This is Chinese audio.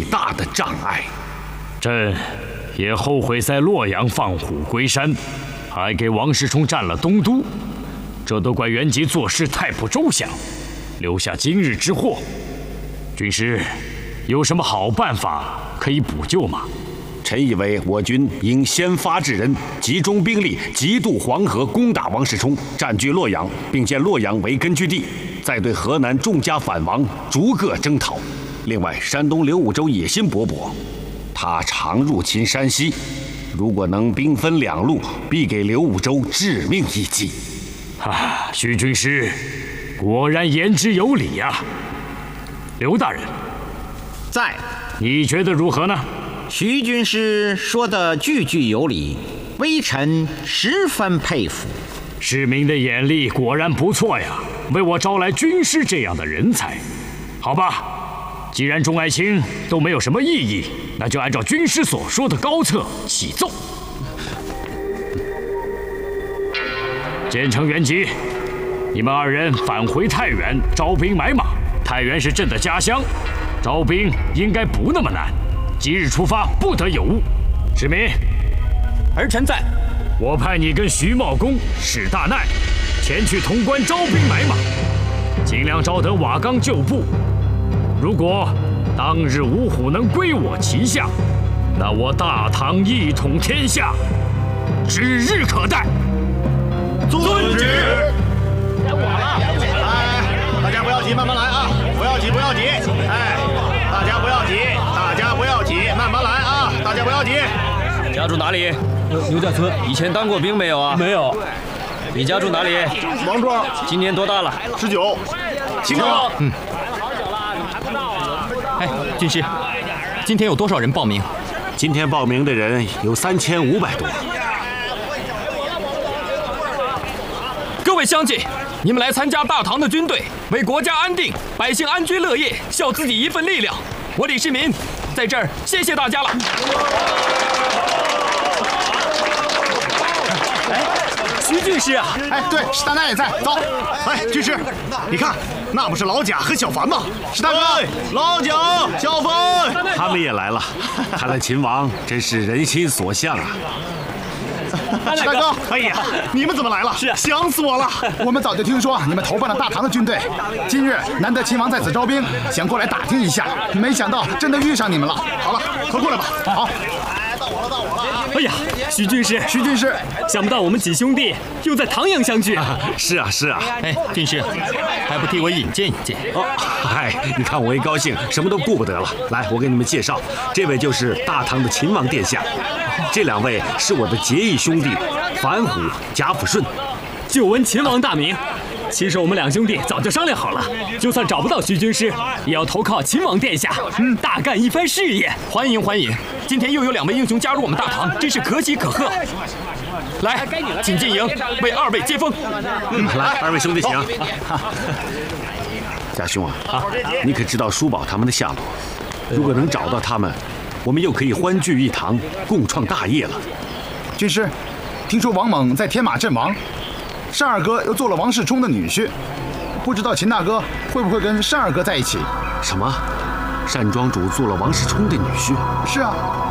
大的障碍。 朕也后悔在洛阳放虎归山，还给王世充占了东都，这都怪元吉做事太不周详，留下今日之祸。军师，有什么好办法可以补救吗？ 臣以为我军应先发制人，集中兵力，急渡黄河，攻打王世充，占据洛阳，并建洛阳为根据地，再对河南众家反王逐个征讨。另外，山东刘武周野心勃勃，他常入侵山西，如果能兵分两路，必给刘武周致命一击。 徐军师果然言之有理呀。刘大人， 在， 你觉得如何呢？ 徐军师说的句句有理，微臣十分佩服。 市民的眼力果然不错呀，为我招来军师这样的人才。好吧，既然众爱卿都没有什么异议，那就按照军师所说的高策启奏。监城元吉，你们二人返回太原招兵买马。太原是朕的家乡，招兵应该不那么难。即日出发，不得有误。志明， 儿臣在。 我派你跟徐茂公、史大奈前去潼关招兵买马，尽量招得瓦岗旧部。如果当日五虎能归我旗下，那我大唐一统天下指日可待。 遵旨。该我了。哎，大家不要急，慢慢来啊！不要急，不要急。哎，大家不要急，大家不要急，慢慢来啊！大家不要急。 家住哪里？ 牛家村。 以前当过兵没有啊？ 没有。 你家住哪里？ 王庄。 今年多大了 ？19。秦哥。 哎，军师，今天有多少人报名？ 今天报名的人有3500多。 各位乡亲，你们来参加大唐的军队，为国家安定、百姓安居乐业，效自己一份力量。我李世民在这儿谢谢大家了。 徐军师啊！ 哎，对，史大奈也在。走，哎，军师，你看，那不是老贾和小凡吗？史大哥，老贾、小凡， 他们也来了。看来秦王真是人心所向啊！ 史大哥，哎呀，你们怎么来了？ 是啊， 想死我了！ 我们早就听说你们投奔了大唐的军队，今日难得秦王在此招兵，想过来打听一下，没想到真的遇上你们了。 好了，快过来吧。好。 到我了！哎呀，徐军师，想不到我们几兄弟又在唐阳相聚。 是啊。 哎，军师，还不替我引荐？ 哦，嗨，你看我一高兴，什么都顾不得了。来，我给你们介绍，这位就是大唐的秦王殿下，这2位是我的结义兄弟樊虎、贾抚顺。 久闻秦王大名。其实我们2兄弟早就商量好了，就算找不到徐军师，也要投靠秦王殿下，大干一番事业。 欢迎！今天又有2位英雄加入我们大唐，真是可喜可贺。来，请进营，为2位接风。 来，2位兄弟请。贾兄啊，你可知道叔宝他们的下落？如果能找到他们，我们又可以欢聚一堂，共创大业了。 军师，听说王猛在天马阵亡。单二哥又做了王世充的女婿，不知道秦大哥会不会跟单二哥在一起？ 什么？单庄主做了王世充的女婿？ 是啊。